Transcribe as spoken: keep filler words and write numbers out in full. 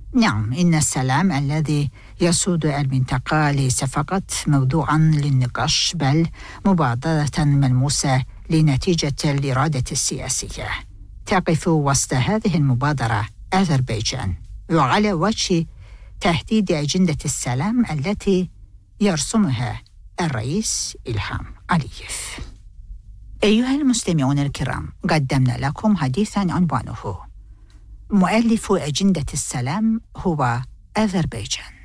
نعم، إن السلام الذي يسود المنطقة ليس فقط موضوعا للنقاش، بل مبادرة ملموسة لنتيجة الإرادة السياسية. تقف وسط هذه المبادرة أذربيجان، وعلى وجه تهديد أجندة السلام التي يرسمها الرئيس إلهام علييف. أيها المستمعون الكرام، قدمنا لكم حديثاً عنوانه: مؤلف أجندة السلام هو أذربيجان.